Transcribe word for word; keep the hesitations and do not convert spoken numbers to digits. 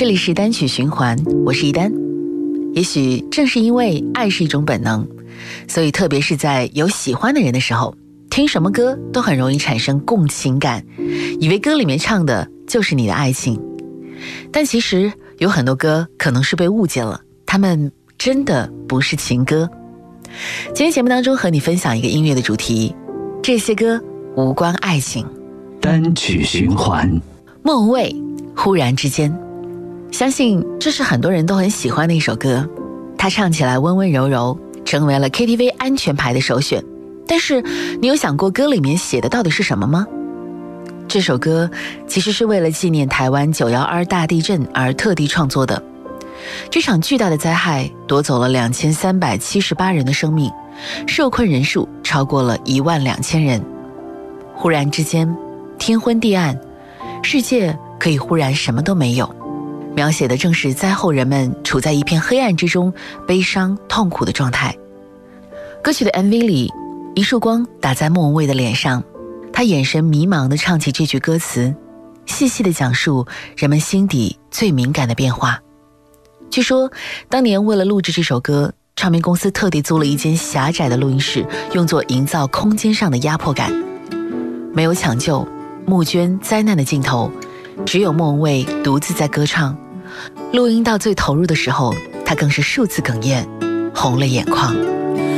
这里是单曲循环，我是一丹。也许正是因为爱是一种本能，所以特别是在有喜欢的人的时候，听什么歌都很容易产生共情感，以为歌里面唱的就是你的爱情。但其实有很多歌可能是被误解了，他们真的不是情歌。今天节目当中和你分享一个音乐的主题，这些歌无关爱情。 单曲循环， 莫文蔚忽然之间，相信这是很多人都很喜欢的一首歌，它唱起来温温柔柔，成为了 K T V 安全牌的首选。但是你有想过歌里面写的到底是什么吗？这首歌其实是为了纪念台湾九一二大地震而特地创作的。这场巨大的灾害夺走了两千三百七十八人的生命，受困人数超过了一万两千人。忽然之间，天昏地暗，世界可以忽然什么都没有，描写的正是灾后人们处在一片黑暗之中，悲伤痛苦的状态。歌曲的 M V 里，一束光打在莫文蔚的脸上，她眼神迷茫地唱起这句歌词，细细地讲述人们心底最敏感的变化。据说当年为了录制这首歌，唱片公司特地租了一间狭窄的录音室，用作营造空间上的压迫感。没有抢救、募捐、灾难的镜头，只有莫文蔚独自在歌唱。录音到最投入的时候，她更是数次哽咽，红了眼眶。